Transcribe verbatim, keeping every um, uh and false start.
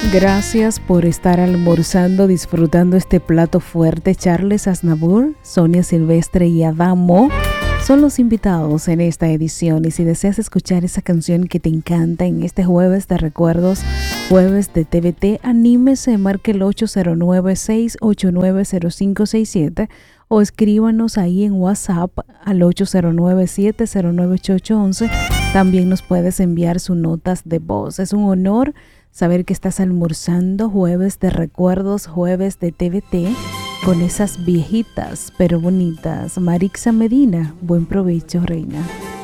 Gracias por estar almorzando, disfrutando este plato fuerte. Charles Aznavour, Sonia Silvestre y Adamo son los invitados en esta edición. Y si deseas escuchar esa canción que te encanta en este jueves de recuerdos, jueves de T V T, anímese, marque el ocho cero nueve, seis ocho nueve, cero cinco seis siete o escríbanos ahí en WhatsApp al ocho cero nueve, siete cero nueve, ocho ocho uno uno. También nos puedes enviar sus notas de voz. Es un honor saber que estás almorzando jueves de recuerdos, jueves de T V T, con esas viejitas pero bonitas. Marixa Medina, buen provecho, reina.